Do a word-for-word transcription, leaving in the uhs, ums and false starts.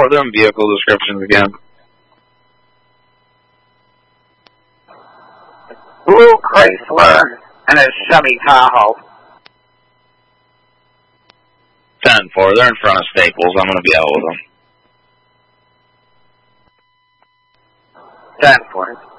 for them vehicle descriptions again. Blue Chrysler and a Chevy Tahoe. ten four, they're in front of Staples. I'm going to be out with them. ten four.